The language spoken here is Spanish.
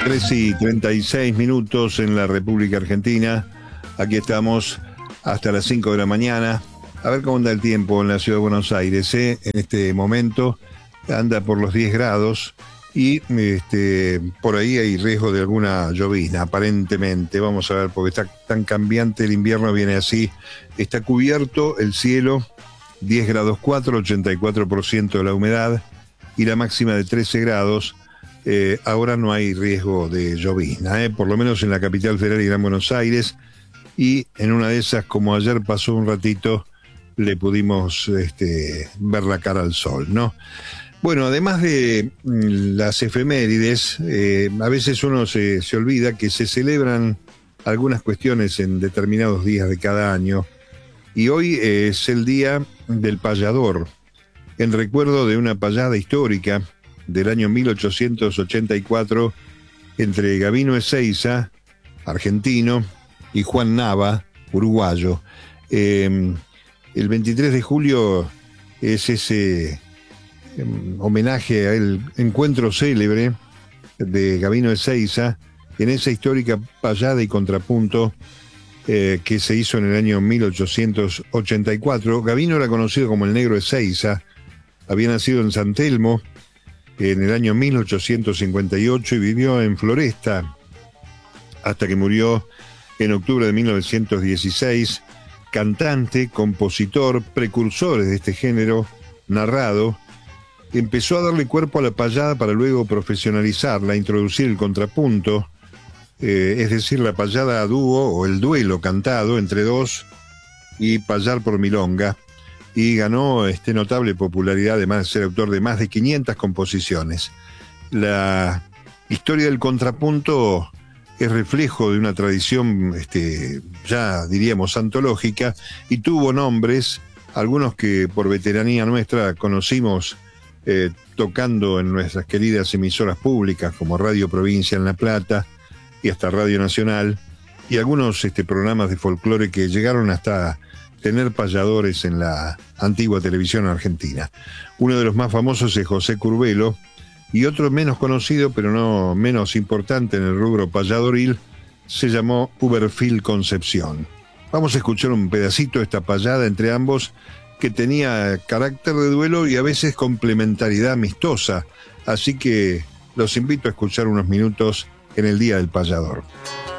13:36 en la República Argentina. Aquí estamos hasta las 5 de la mañana. A ver cómo anda el tiempo en la ciudad de Buenos Aires. En este momento anda por los 10 grados y por ahí hay riesgo de alguna llovizna, aparentemente. Vamos a ver, porque está tan cambiante el invierno, viene así. Está cubierto el cielo, 10 grados 4, 84% de la humedad y la máxima de 13 grados. Ahora no hay riesgo de llovizna, por lo menos en la capital federal y Gran Buenos Aires, y en una de esas, como ayer pasó un ratito, le pudimos ver la cara al sol, ¿no? Bueno, además de las efemérides, a veces uno se olvida que se celebran algunas cuestiones en determinados días de cada año, y hoy es el Día del Payador, en recuerdo de una payada histórica del año 1884 entre Gabino Ezeiza, argentino, y Juan Nava, uruguayo. El 23 de julio es ese homenaje al encuentro célebre de Gabino Ezeiza en esa histórica payada y contrapunto que se hizo en el año 1884. Gabino era conocido como el Negro Ezeiza, había nacido en San Telmo en el año 1858 y vivió en Floresta hasta que murió en octubre de 1916. Cantante, compositor, precursor de este género narrado, empezó a darle cuerpo a la payada para luego profesionalizarla, introducir el contrapunto, es decir, la payada a dúo o el duelo cantado entre dos y payar por milonga, y ganó notable popularidad, además de ser autor de más de 500 composiciones. La historia del contrapunto es reflejo de una tradición, ya diríamos, antológica, y tuvo nombres, algunos que por veteranía nuestra conocimos tocando en nuestras queridas emisoras públicas, como Radio Provincia en La Plata y hasta Radio Nacional, y algunos programas de folclore que llegaron hasta tener payadores en la antigua televisión argentina. Uno de los más famosos es José Curbelo, y otro menos conocido, pero no menos importante en el rubro payadoril, se llamó Uberfil Concepción. Vamos a escuchar un pedacito de esta payada entre ambos, que tenía carácter de duelo y a veces complementariedad amistosa, así que los invito a escuchar unos minutos en el Día del Payador.